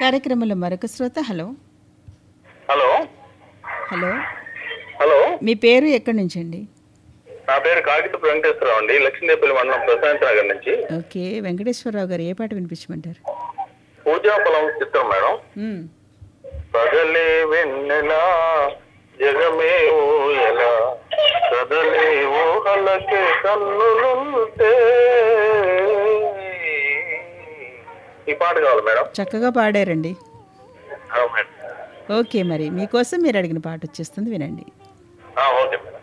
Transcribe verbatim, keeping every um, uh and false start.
కార్యక్రమంలో మరొక శ్రోత. హలో హలో హలో హలో మీ పేరు ఎక్కడి నుంచి అండి? నా పేరు కాగితపు వెంకటేశ్వరరావు అండి, లక్ష్మీదేపల్లి మండలం ప్రశాంత్ నగర్ నుంచి. ఓకే, వెంకటేశ్వరరావు గారు ఏ పాట వినిపించమంటారు? పూజాఫలం చిత్రం మేడం. మ్మ్. పగలే వెన్నెలా జగమే ఊయలా కదలే ఊహలకే కన్నులుంటే. ఈ పాట కావాలి మేడం. చక్కగా పాడారండి. ఆ, మేడం. ఓకే, మరి మీకోసం మీరు అడిగిన పాట వచ్చేస్తుంది, వినండి. ఆ, ఓకే మేడం.